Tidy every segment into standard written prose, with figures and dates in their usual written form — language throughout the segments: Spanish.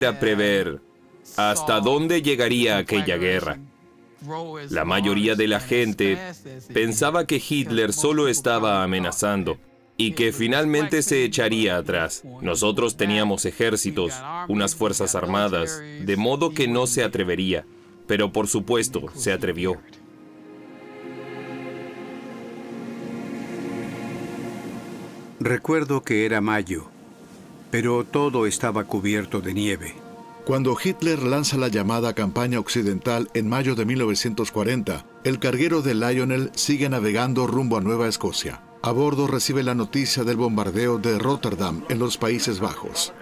a prever hasta dónde llegaría aquella guerra. La mayoría de la gente pensaba que Hitler solo estaba amenazando y que finalmente se echaría atrás. Nosotros teníamos ejércitos, unas fuerzas armadas, de modo que no se atrevería. Pero por supuesto, se atrevió. Recuerdo que era mayo, pero todo estaba cubierto de nieve. Cuando Hitler lanza la llamada campaña occidental en mayo de 1940, el carguero de Lionel sigue navegando rumbo a Nueva Escocia. A bordo recibe la noticia del bombardeo de Rotterdam en los Países Bajos.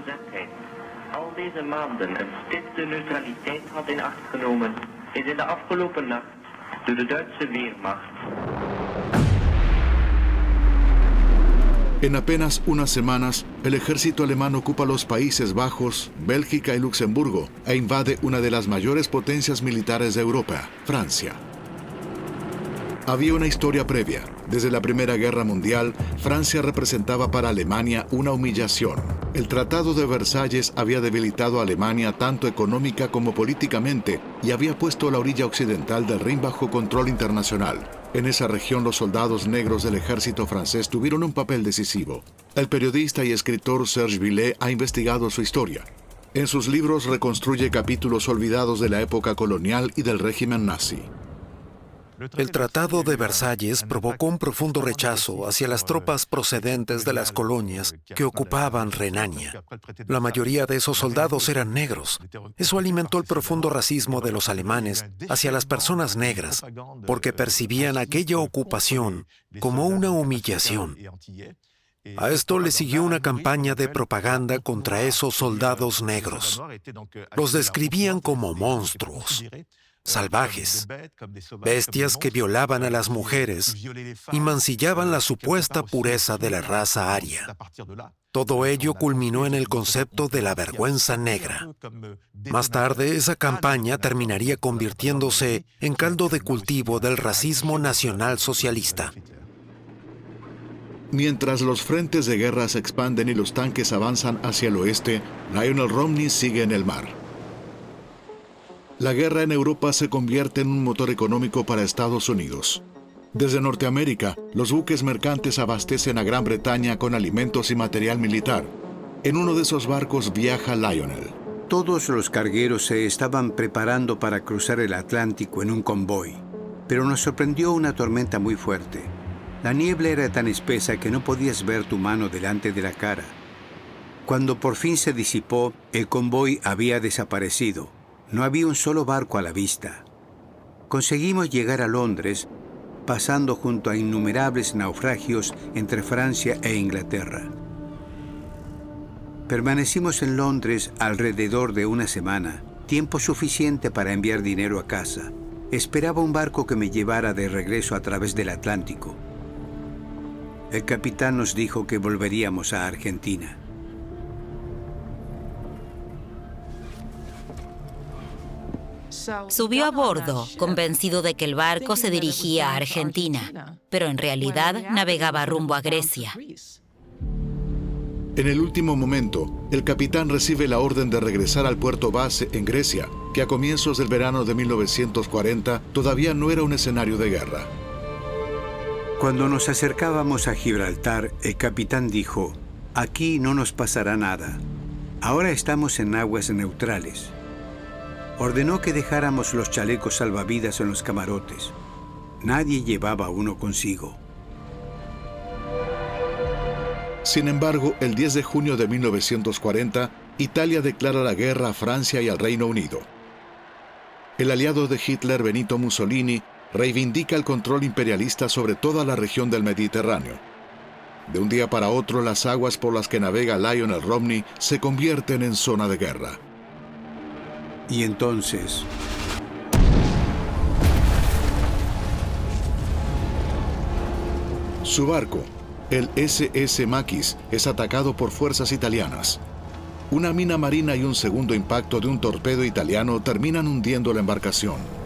En apenas unas semanas, el ejército alemán ocupa los Países Bajos, Bélgica y Luxemburgo e invade una de las mayores potencias militares de Europa, Francia. Había una historia previa. Desde la Primera Guerra Mundial, Francia representaba para Alemania una humillación. El Tratado de Versalles había debilitado a Alemania tanto económica como políticamente y había puesto la orilla occidental del Rin bajo control internacional. En esa región, los soldados negros del ejército francés tuvieron un papel decisivo. El periodista y escritor Serge Villet ha investigado su historia. En sus libros reconstruye capítulos olvidados de la época colonial y del régimen nazi. El Tratado de Versalles provocó un profundo rechazo hacia las tropas procedentes de las colonias que ocupaban Renania. La mayoría de esos soldados eran negros. Eso alimentó el profundo racismo de los alemanes hacia las personas negras, porque percibían aquella ocupación como una humillación. A esto le siguió una campaña de propaganda contra esos soldados negros. Los describían como monstruos, salvajes, bestias que violaban a las mujeres y mancillaban la supuesta pureza de la raza aria. Todo ello culminó en el concepto de la vergüenza negra. Más tarde, esa campaña terminaría convirtiéndose en caldo de cultivo del racismo nacionalsocialista. Mientras los frentes de guerra se expanden y los tanques avanzan hacia el oeste, Lionel Romney sigue en el mar. La guerra en Europa se convierte en un motor económico para Estados Unidos. Desde Norteamérica, los buques mercantes abastecen a Gran Bretaña con alimentos y material militar. En uno de esos barcos viaja Lionel. Todos los cargueros se estaban preparando para cruzar el Atlántico en un convoy, pero nos sorprendió una tormenta muy fuerte. La niebla era tan espesa que no podías ver tu mano delante de la cara. Cuando por fin se disipó, el convoy había desaparecido. No había un solo barco a la vista. Conseguimos llegar a Londres, pasando junto a innumerables naufragios entre Francia e Inglaterra. Permanecimos en Londres alrededor de una semana, tiempo suficiente para enviar dinero a casa. Esperaba un barco que me llevara de regreso a través del Atlántico. El capitán nos dijo que volveríamos a Argentina. Subió a bordo, convencido de que el barco se dirigía a Argentina, pero en realidad navegaba rumbo a Grecia. En el último momento, el capitán recibe la orden de regresar al puerto base en Grecia, que a comienzos del verano de 1940 todavía no era un escenario de guerra. Cuando nos acercábamos a Gibraltar, el capitán dijo: «Aquí no nos pasará nada. Ahora estamos en aguas neutrales». Ordenó que dejáramos los chalecos salvavidas en los camarotes. Nadie llevaba uno consigo. Sin embargo, el 10 de junio de 1940, Italia declara la guerra a Francia y al Reino Unido. El aliado de Hitler, Benito Mussolini, reivindica el control imperialista sobre toda la región del Mediterráneo. De un día para otro, las aguas por las que navega Lionel Romney se convierten en zona de guerra. Y entonces, su barco, el SS Maquis, es atacado por fuerzas italianas. Una mina marina y un segundo impacto de un torpedo italiano terminan hundiendo la embarcación.